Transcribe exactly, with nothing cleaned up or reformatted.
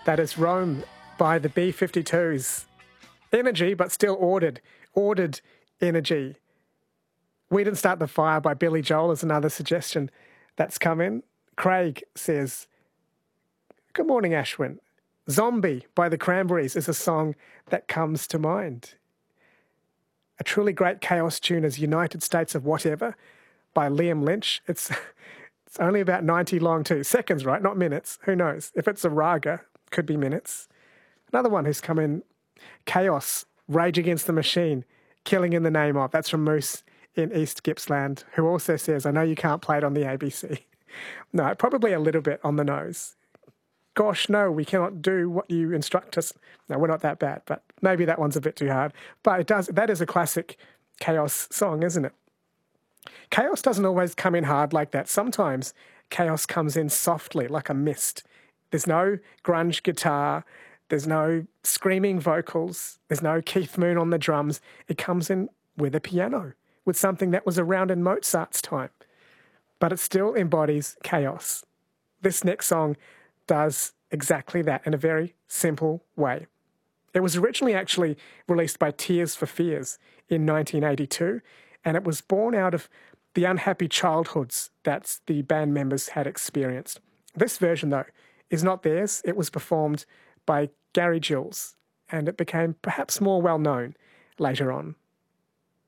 That is Rome by the B fifty-twos. Energy, but still ordered. Ordered energy. We Didn't Start the Fire by Billy Joel is another suggestion that's come in. Craig says, good morning, Ashwin. Zombie by the Cranberries is a song that comes to mind. A truly great chaos tune is United States of Whatever by Liam Lynch. It's it's only about ninety long too. Seconds, right? Not minutes. Who knows? If it's a raga, could be minutes. Another one who's come in, Chaos, Rage Against the Machine, Killing in the Name of. That's from Moose in East Gippsland, who also says, I know you can't play it on the A B C. No, probably a little bit on the nose. Gosh, no, we cannot do what you instruct us. No, we're not that bad, but maybe that one's a bit too hard. But it does. That is a classic Chaos song, isn't it? Chaos doesn't always come in hard like that. Sometimes Chaos comes in softly, like a mist. There's no grunge guitar. There's no screaming vocals. There's no Keith Moon on the drums. It comes in with a piano, with something that was around in Mozart's time. But it still embodies chaos. This next song does exactly that in a very simple way. It was originally actually released by Tears for Fears in nineteen eighty-two, and it was born out of the unhappy childhoods that the band members had experienced. This version, though, is not theirs. It was performed by Gary Jules, and it became perhaps more well-known later on.